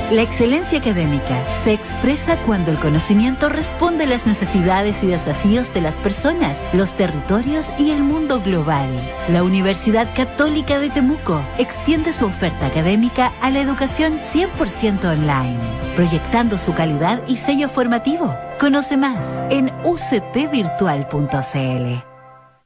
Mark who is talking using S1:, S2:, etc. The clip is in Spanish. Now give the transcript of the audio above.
S1: La excelencia académica se expresa cuando el conocimiento responde a las necesidades y desafíos de las personas, los territorios y el mundo global. La Universidad Católica de Temuco extiende su oferta académica a la educación 100% online, proyectando su calidad y sello formativo. Conoce más en uctvirtual.cl.